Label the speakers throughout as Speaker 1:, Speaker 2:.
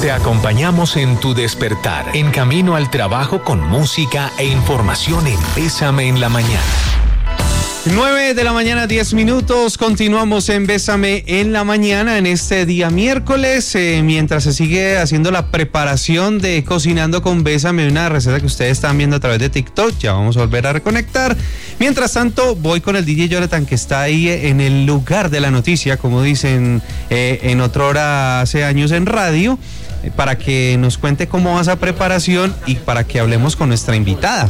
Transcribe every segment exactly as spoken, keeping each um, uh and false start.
Speaker 1: Te acompañamos en tu despertar, en camino al trabajo con música e información en Bésame en la Mañana.
Speaker 2: nueve de la mañana, diez minutos. Continuamos en Bésame en la Mañana en este día miércoles, eh, mientras se sigue haciendo la preparación de Cocinando con Bésame, una receta que ustedes están viendo a través de TikTok. Ya vamos a volver a reconectar. Mientras tanto, voy con el D J Jonathan, que está ahí en el lugar de la noticia, como dicen eh, en otra hora hace años en radio, eh, para que nos cuente cómo va esa preparación y para que hablemos con nuestra invitada.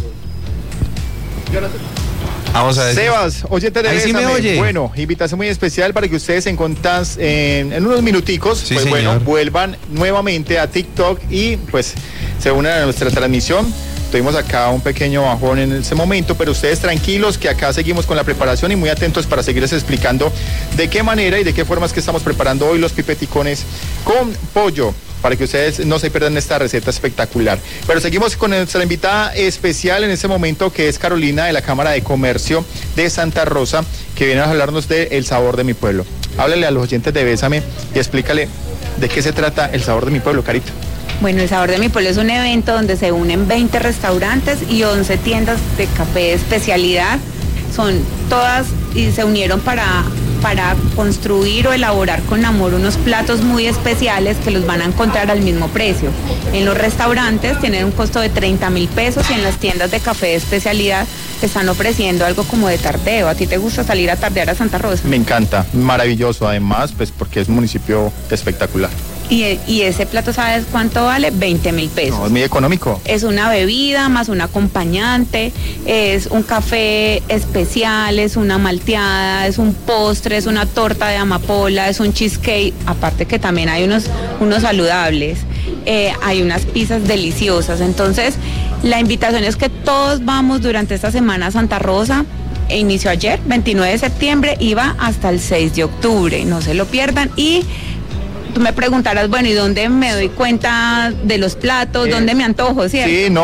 Speaker 3: Jonathan.
Speaker 2: Vamos a ver.
Speaker 3: Sebas, oyente de
Speaker 2: Ahí sí me oye.
Speaker 3: Bueno, invitación muy especial para que ustedes se encuentran en, en unos minuticos,
Speaker 2: sí,
Speaker 3: pues
Speaker 2: señor.
Speaker 3: bueno, vuelvan nuevamente a TikTok y pues se unan a nuestra transmisión. Tuvimos acá un pequeño bajón en ese momento, pero ustedes tranquilos que acá seguimos con la preparación y muy atentos para seguirles explicando de qué manera y de qué formas que estamos preparando hoy los pipeticones con pollo, para que ustedes no se pierdan esta receta espectacular. Pero seguimos con nuestra invitada especial en este momento, que es Carolina de la Cámara de Comercio de Santa Rosa, que viene a hablarnos de El Sabor de Mi Pueblo. Háblale a los oyentes de Bésame y explícale de qué se trata El Sabor de Mi Pueblo, Carito.
Speaker 4: Bueno, El Sabor de Mi Pueblo es un evento donde se unen veinte restaurantes y once tiendas de café de especialidad. Son todas y se unieron para, para construir o elaborar con amor unos platos muy especiales que los van a encontrar al mismo precio. En los restaurantes tienen un costo de treinta mil pesos y en las tiendas de café de especialidad te están ofreciendo algo como de tardeo. ¿A ti te gusta salir a tardear a Santa Rosa?
Speaker 3: Me encanta, maravilloso además, pues porque es un municipio espectacular.
Speaker 4: Y, y ese plato, ¿sabes cuánto vale? veinte mil pesos.
Speaker 3: No, es muy económico.
Speaker 4: Es una bebida más un acompañante, es un café especial, es una malteada, es un postre, es una torta de amapola, es un cheesecake, aparte que también hay unos, unos saludables, eh, hay unas pizzas deliciosas. Entonces, la invitación es que todos vamos durante esta semana a Santa Rosa. E inició ayer, veintinueve de septiembre, y va hasta el seis de octubre, no se lo pierdan. Y tú me preguntarás, bueno, ¿y dónde me doy cuenta de los platos? Eh, ¿Dónde me antojo, cierto?
Speaker 3: Sí, no.